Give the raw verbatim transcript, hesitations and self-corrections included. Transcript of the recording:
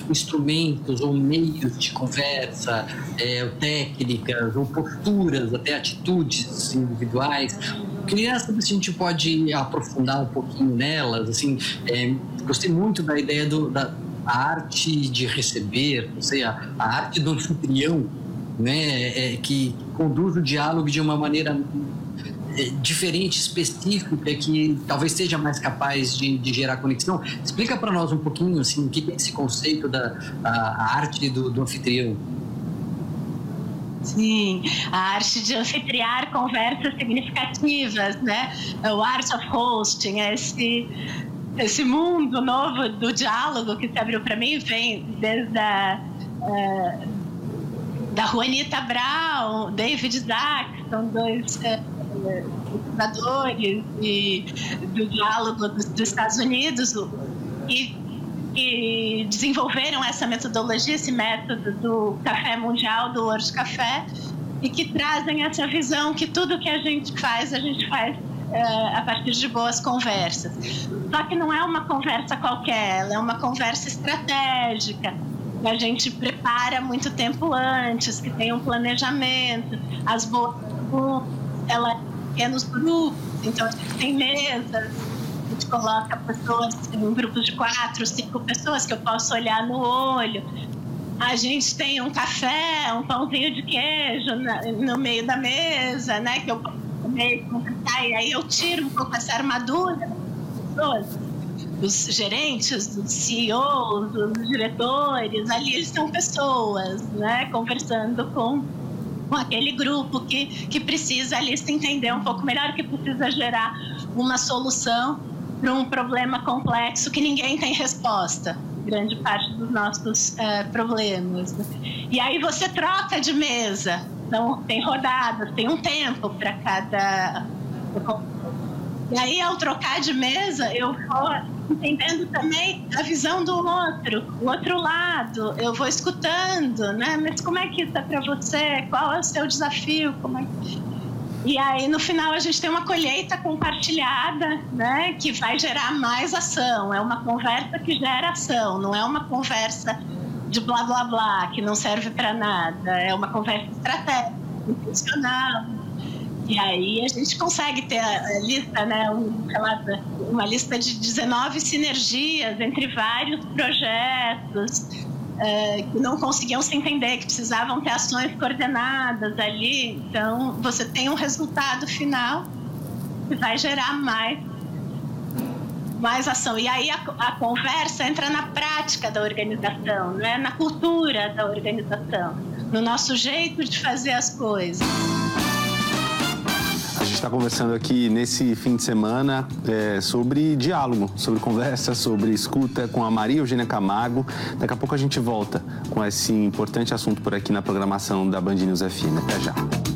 instrumentos ou meios de conversa, é, técnicas ou posturas, até atitudes individuais. Queria saber se a gente pode aprofundar um pouquinho nelas. Assim, é, gostei muito da ideia do, da a arte de receber, ou seja, a arte do anfitrião, né, é, que conduz o diálogo de uma maneira é, diferente, específica, que talvez seja mais capaz de, de gerar conexão. Explica para nós um pouquinho assim, o que é esse conceito da a, a arte do, do anfitrião. Sim, a arte de anfitriar conversas significativas, né? O art of hosting, esse, esse mundo novo do diálogo que se abriu para mim, vem desde a uh, da Juanita Brown, David Isaac, são dois fundadores uh, do diálogo dos, dos Estados Unidos, e que desenvolveram essa metodologia, esse método do café mundial, do World Café, e que trazem essa visão que tudo que a gente faz, a gente faz uh, a partir de boas conversas. Só que não é uma conversa qualquer, ela é uma conversa estratégica, que a gente prepara muito tempo antes, que tem um planejamento, as boas, ela é pequenos grupos, então a gente tem mesas, a gente coloca pessoas em grupos de quatro, cinco pessoas que eu posso olhar no olho. A gente tem um café, um pãozinho de queijo na, no meio da mesa, né? Que eu posso comer, e aí eu tiro um pouco essa armadura das pessoas, dos gerentes, dos C E Os, dos diretores. Ali eles são pessoas, né? Conversando com, com aquele grupo que, que precisa ali se entender um pouco melhor, que precisa gerar uma solução para um problema complexo que ninguém tem resposta, grande parte dos nossos uh, problemas. E aí você troca de mesa, então tem rodadas, tem um tempo para cada... E aí, ao trocar de mesa, eu vou entendendo também a visão do outro, o outro lado, eu vou escutando, né? Mas como é que isso é para você? Qual é o seu desafio? Como é que... E aí, no final, a gente tem uma colheita compartilhada, né, que vai gerar mais ação. É uma conversa que gera ação, não é uma conversa de blá, blá, blá, que não serve para nada. É uma conversa estratégica, intencional. E aí, a gente consegue ter a lista, né, um, uma lista de dezenove sinergias entre vários projetos, Uh, que não conseguiam se entender, que precisavam ter ações coordenadas ali. Então, você tem um resultado final que vai gerar mais, mais ação. E aí a, a conversa entra na prática da organização, né? Na cultura da organização, no nosso jeito de fazer as coisas. A gente está conversando aqui nesse fim de semana é, sobre diálogo, sobre conversa, sobre escuta com a Maria Eugênia Camargo. Daqui a pouco a gente volta com esse importante assunto por aqui na programação da Band News F M. Até já.